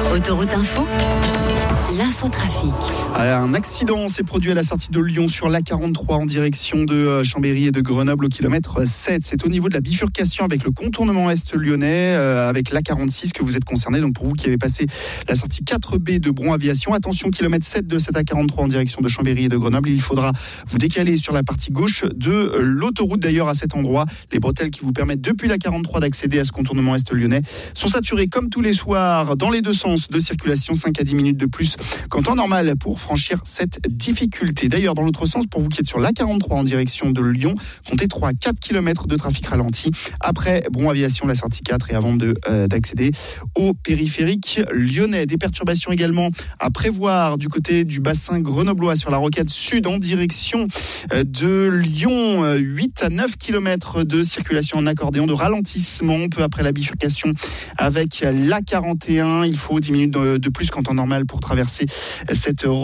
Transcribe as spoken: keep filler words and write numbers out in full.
Autoroute Info, l'infotrafic. Un accident s'est produit à la sortie de Lyon sur l'A quarante-trois en direction de Chambéry et de Grenoble au kilomètre sept. C'est au niveau de la bifurcation avec le contournement est lyonnais, euh, avec l'A quarante-six que vous êtes concerné. Donc pour vous qui avez passé la sortie quatre B de Bron Aviation, attention, kilomètre sept de cette A quarante-trois en direction de Chambéry et de Grenoble. Il faudra vous décaler sur la partie gauche de l'autoroute. D'ailleurs, à cet endroit, les bretelles qui vous permettent depuis l'A quarante-trois d'accéder à ce contournement est lyonnais sont saturées comme tous les soirs dans les deux sens de circulation, cinq à dix minutes de plus qu'en temps normal pour franchir cette difficulté. D'ailleurs, dans l'autre sens, pour vous qui êtes sur l'A quarante-trois en direction de Lyon, comptez trois à quatre kilomètres de trafic ralenti après Bron Aviation, la sortie quatre, et avant de, euh, d'accéder au périphérique lyonnais. Des perturbations également à prévoir du côté du bassin grenoblois sur la rocade sud en direction de Lyon. huit à neuf kilomètres de circulation en accordéon, de ralentissement peu après la bifurcation avec l'A quarante et un. Il faut dix minutes de plus qu'en temps normal pour traverser cette